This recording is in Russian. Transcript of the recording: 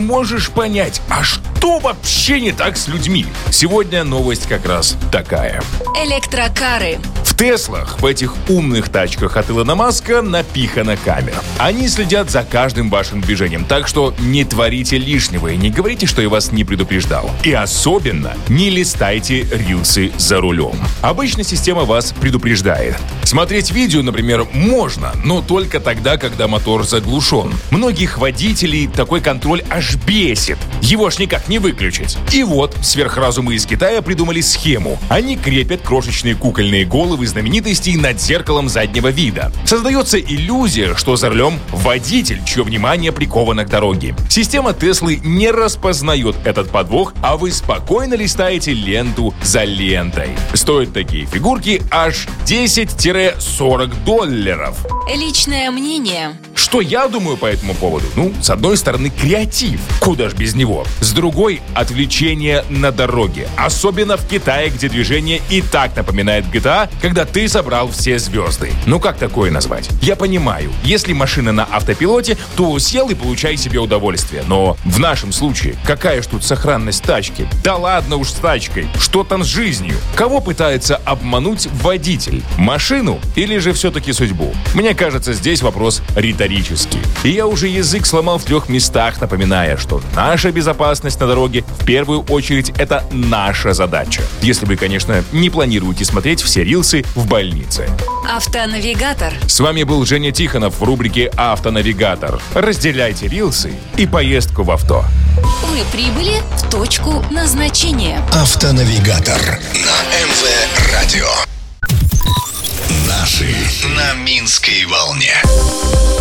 можешь понять, а что вообще не так с людьми? Сегодня новость как раз такая. Электрокары. В Теслах, в этих умных тачках от Илона Маска, напихано камер. Они следят за каждым вашим движением, так что не творите лишнего и не говорите, что я вас не предупреждал. И особенно не листайте рилсы за рулем. Обычно система вас предупреждает. Смотреть видео, например, можно, но только тогда, когда мотор заглушен. Многих водителей такой контроль аж бесит. Его ж никак не выключить. И вот сверхразумы из Китая придумали схему. Они крепят крошечные кукольные головы знаменитостей над зеркалом заднего вида. Создается иллюзия, что за рулем водитель, чье внимание приковано к дороге. Система Теслы не распознает этот подвох, а вы спокойно листаете ленту за лентой. Стоят такие фигурки аж $10-40. Личное мнение. Что я думаю по этому поводу? С одной стороны, креатив. Куда ж без него? С другой, отвлечение на дороге. Особенно в Китае, где движение и так напоминает GTA, когда ты собрал все звезды. Как такое назвать? Я понимаю, если машина на автопилоте, то сел и получай себе удовольствие. Но в нашем случае, какая ж тут сохранность тачки? Да ладно уж с тачкой. Что там с жизнью? Кого пытается обмануть водитель? Машину или же все-таки судьбу? Мне кажется, здесь вопрос риторический. И я уже язык сломал в 3 местах, напоминая, что наша безопасность на дороге в первую очередь это наша задача. Если вы, конечно, не планируете смотреть все рилсы в больнице. Автонавигатор. С вами был Женя Тихонов в рубрике «Автонавигатор». Разделяйте рилсы и поездку в авто. Вы прибыли в точку назначения. Автонавигатор на МВ Радио. Наши на Минской волне.